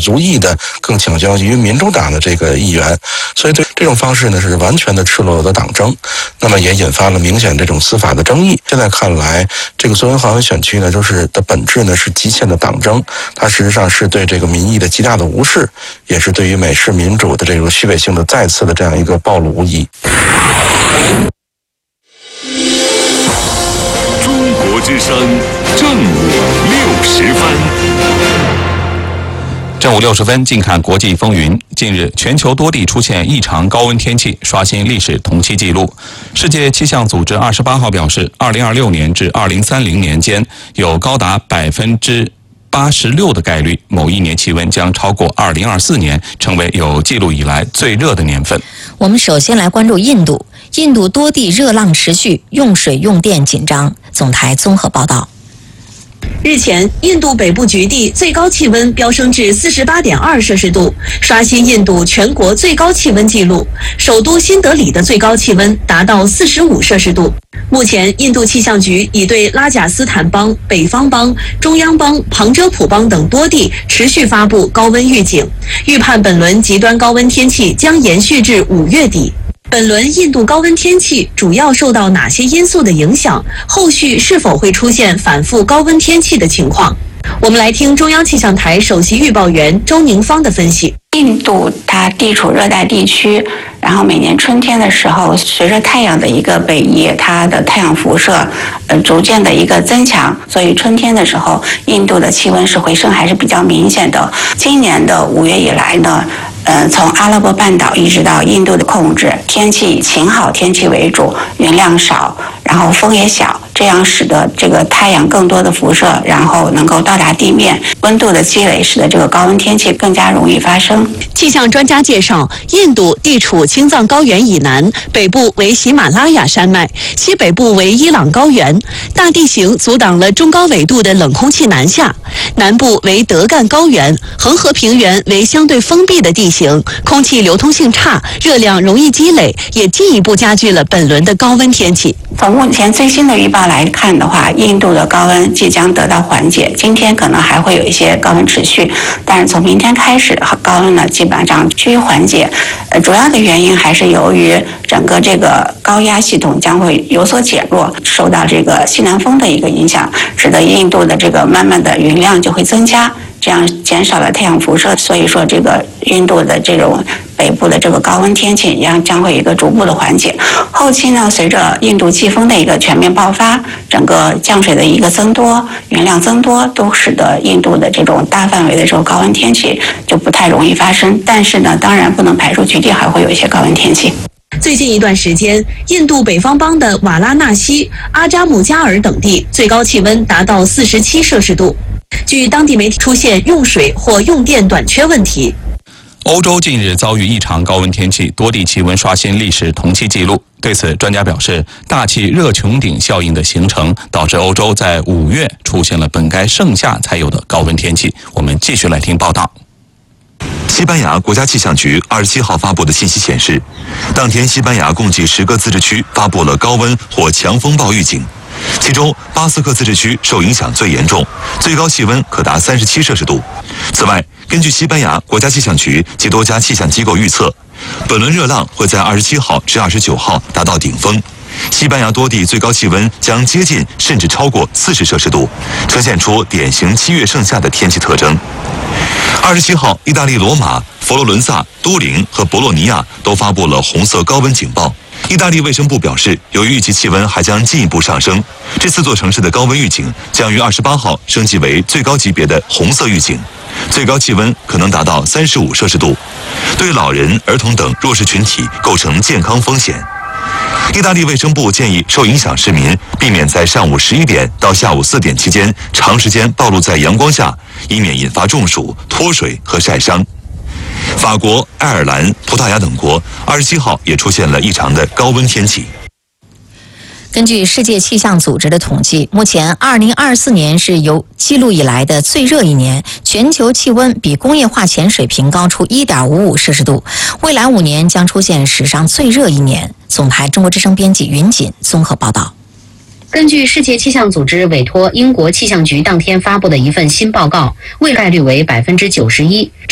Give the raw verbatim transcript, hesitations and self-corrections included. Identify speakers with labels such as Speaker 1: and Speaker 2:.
Speaker 1: 族裔的更倾向于民主党的这个议员，所以对这种方式呢是完全的赤裸裸的党争，那么也引发了明显这种司法的争议。现在看来，这个孙文华文选区呢，就是的本质呢是极限的党争，它实际上是对这个民意的极大的无视，也是对于美式民主的这种虚伪性的再次的这样一个暴露无遗。
Speaker 2: 中国之声正午六十分。
Speaker 3: 正午六十分，近看国际风云。近日，全球多地出现异常高温天气，刷新历史同期纪录。世界气象组织二十八号表示，二零二六年至二零三零年间，有高达百分之八十六的概率，某一年气温将超过二零二四年，成为有记录以来最热的年份。
Speaker 4: 我们首先来关注印度，印度多地热浪持续，用水用电紧张。总台综合报道。
Speaker 5: 日前，印度北部局地最高气温飙升至 四十八点二 摄氏度，刷新印度全国最高气温纪录。首都新德里的最高气温达到四十五摄氏度。目前，印度气象局已对拉贾斯坦邦、北方邦、中央邦、旁遮普邦等多地持续发布高温预警，预判本轮极端高温天气将延续至五月底。本轮印度高温天气主要受到哪些因素的影响？后续是否会出现反复高温天气的情况？我们来听中央气象台首席预报员周宁芳的分析。
Speaker 6: 印度它地处热带地区，然后每年春天的时候，随着太阳的一个北移，它的太阳辐射呃逐渐的一个增强，所以春天的时候，印度的气温是回升还是比较明显的。今年的五月以来呢，呃，从阿拉伯半岛一直到印度的控制，天气以晴好天气为主，云量少，然后风也小，这样使得这个太阳更多的辐射，然后能够到达地面，温度的积累使得这个高温天气更加容易发生。
Speaker 5: 气象专家介绍，印度地处青藏高原以南，北部为喜马拉雅山脉，西北部为伊朗高原，大地形阻挡了中高纬度的冷空气南下，南部为德干高原，恒河平原为相对封闭的地形，空气流通性差，热量容易积累，也进一步加剧了本轮的高温天气。
Speaker 6: 从目前最新的预报来看的话，印度的高温即将得到缓解，今天可能还会有一些高温持续，但是从明天开始，高温呢基本上趋于缓解。呃，主要的原因还是由于整个这个高压系统将会有所减弱，受到这个西南风的一个影响，使得印度的这个慢慢的云量就会增加，这样减少了太阳辐射，所以说这个印度的这种北部的这个高温天气将将会有一个逐步的缓解。后期呢，随着印度季风的一个全面爆发，整个降水的一个增多，云量增多，都使得印度的这种大范围的这种高温天气就不太容易发生。但是呢，当然不能排除局地还会有一些高温天气。
Speaker 5: 最近一段时间，印度北方邦的瓦拉纳西、阿扎姆加尔等地最高气温达到四十七摄氏度。据当地媒体，出现用水或用电短缺问题。
Speaker 3: 欧洲近日遭遇异常高温天气，多地气温刷新历史同期纪录。对此，专家表示，大气热穹顶效应的形成，导致欧洲在五月出现了本该盛夏才有的高温天气。我们继续来听报道。
Speaker 7: 西班牙国家气象局二十七号发布的信息显示，当天西班牙共计十个自治区发布了高温或强风暴预警，其中巴斯克自治区受影响最严重，最高气温可达三十七摄氏度。此外，根据西班牙国家气象局及多家气象机构预测，本轮热浪会在二十七号至二十九号达到顶峰，西班牙多地最高气温将接近甚至超过四十摄氏度，呈现出典型七月盛夏的天气特征。二十七号，意大利罗马、佛罗伦萨、都灵和博洛尼亚都发布了红色高温警报。意大利卫生部表示，由于预计气温还将进一步上升，这四座城市的高温预警将于二十八号升级为最高级别的红色预警，最高气温可能达到三十五摄氏度，对老人、儿童等弱势群体构成健康风险。意大利卫生部建议受影响市民避免在上午十一点到下午四点期间长时间暴露在阳光下，以免引发中暑、脱水和晒伤。法国、爱尔兰、葡萄牙等国二十七号也出现了异常的高温天气。
Speaker 4: 根据世界气象组织的统计，目前二零二四年是有记录以来的最热一年，全球气温比工业化前水平高出 一点五五摄氏度，未来五年将出现史上最热一年。总台中国之声编辑云锦综合报道。
Speaker 8: 根据世界气象组织委托英国气象局当天发布的一份新报告，未概率为百分之九十一。